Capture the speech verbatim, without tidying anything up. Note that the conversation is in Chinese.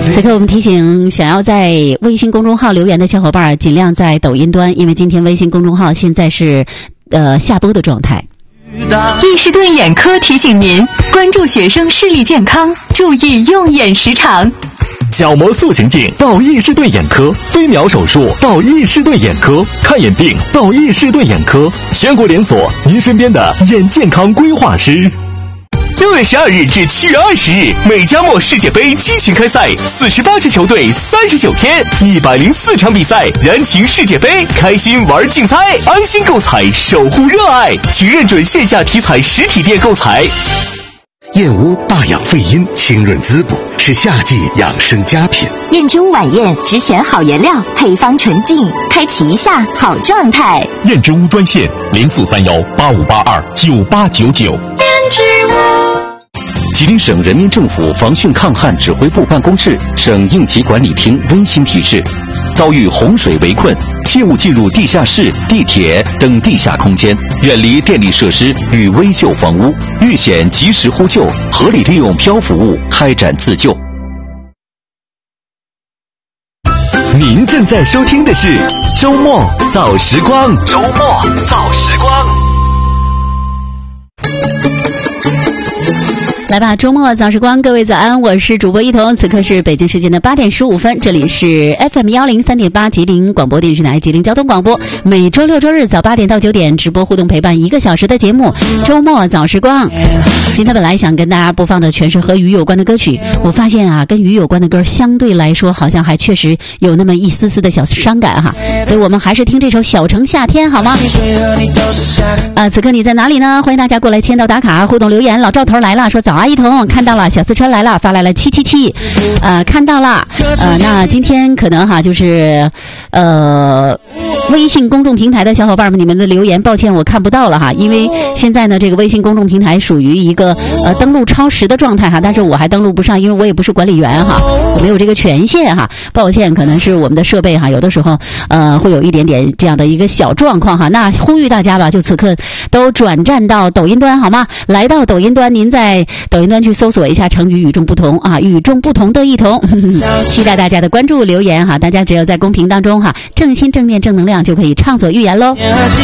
此刻我们提醒想要在微信公众号留言的小伙伴，尽量在抖音端，因为今天微信公众号现在是呃下播的状态。 易士顿眼科提醒您关注学生视力健康，注意用眼时长。 角膜塑形镜到易士顿眼科，飞秒手术到易士顿眼科，看眼病到易士顿眼科，全国连锁，您身边的眼健康规划师。 六月十二日至七月二十日，美加墨世界杯激情开赛，四十八支球队，三十九天，一百零四场比赛，燃情世界杯，开心玩竞猜，安心购彩，守护热爱，请认准线下体彩实体店购彩。 燕窝大养肺阴，清润滋补，是夏季养生佳品。 燕之屋晚宴只选好原料，配方纯净，开启一下好状态。 燕之屋专线零四三幺八五八二九八九九。 燕之屋。 吉林省人民政府防汛抗旱指挥部办公室、省应急管理厅温馨提示：遭遇洪水围困，切勿进入地下室、地铁等地下空间，远离电力设施与危旧房屋，遇险及时呼救，合理利用漂浮物开展自救。 您正在收听的是周末早时光，周末早时光。 来吧，周末早时光，各位早安，我是主播一彤，此刻是北京时间的八点十五分，这里是 F M 幺零三点八吉林广播电视台吉林交通广播，每周六周日早八点到九点直播互动陪伴一个小时的节目，周末早时光。今天本来想跟大家播放的全是和鱼有关的歌曲，我发现啊，跟鱼有关的歌相对来说好像还确实有那么一丝丝的小伤感哈，所以我们还是听这首《小城夏天》好吗？啊，此刻你在哪里呢？欢迎大家过来签到打卡互动留言。老赵头来了，说早啊一彤，看到了，小四川来了，发来了七七七，呃，看到了，呃，那今天可能哈就是呃。微信公众平台的小伙伴们，你们的留言抱歉我看不到了哈，因为现在呢这个微信公众平台属于一个呃登录超时的状态哈，但是我还登录不上，因为我也不是管理员哈，我没有这个权限哈，抱歉，可能是我们的设备哈，有的时候呃会有一点点这样的一个小状况哈。那呼吁大家吧，就此刻都转战到抖音端好吗？来到抖音端，您在抖音端去搜索一下成语与众不同啊，与众不同的一同，期待大家的关注留言哈，大家只有在公屏当中哈，正心正念正能量就可以畅所欲言喽。